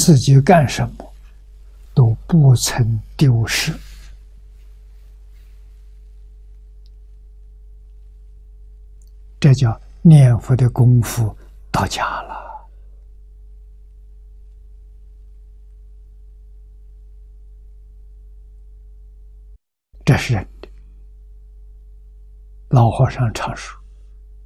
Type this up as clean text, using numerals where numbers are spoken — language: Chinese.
自己干什么都不曾丢失。这叫念佛的功夫到家了。这是人的。老和尚常说：